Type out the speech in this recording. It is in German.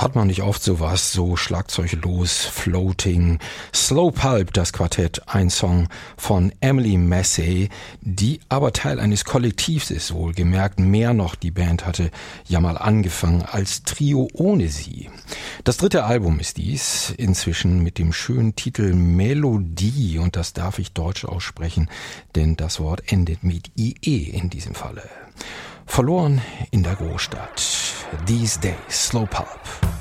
Hat man nicht oft sowas, so schlagzeuglos, Floating, Slow Pulp, das Quartett, ein Song von Emily Massey, die aber Teil eines Kollektivs ist, wohlgemerkt. Mehr noch, die Band hatte ja mal angefangen als Trio ohne sie. Das dritte Album ist dies, inzwischen mit dem schönen Titel Melodie, und das darf ich deutsch aussprechen, denn das Wort endet mit IE in diesem Falle. Verloren in der Großstadt. These Days, Slow Pulp.